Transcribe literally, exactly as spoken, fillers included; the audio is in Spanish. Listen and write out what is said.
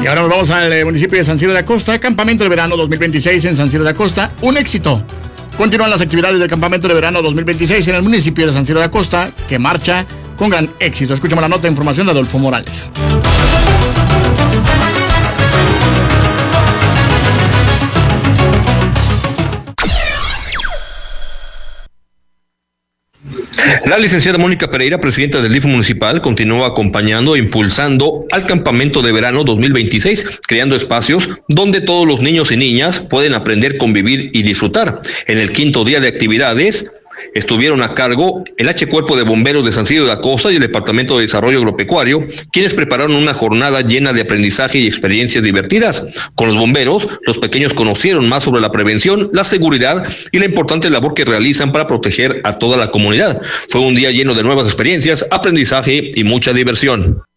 ahora nos vamos al eh, municipio de San Isidro de la Costa, campamento de verano dos mil veintiséis en San Isidro de la Costa, un éxito. Continúan las actividades del campamento de verano dos mil veintiséis en el municipio de San Isidro de la Costa, que marcha con gran éxito. Escuchamos la nota de información de Adolfo Morales. La licenciada Mónica Pereira, presidenta del D I F municipal, continúa acompañando e impulsando al campamento de verano dos mil veintiséis, creando espacios donde todos los niños y niñas pueden aprender, convivir y disfrutar. En el quinto día de actividades, estuvieron a cargo el H Cuerpo de Bomberos de San Isidro de la Costa y el Departamento de Desarrollo Agropecuario, quienes prepararon una jornada llena de aprendizaje y experiencias divertidas. Con los bomberos, los pequeños conocieron más sobre la prevención, la seguridad y la importante labor que realizan para proteger a toda la comunidad. Fue un día lleno de nuevas experiencias, aprendizaje y mucha diversión.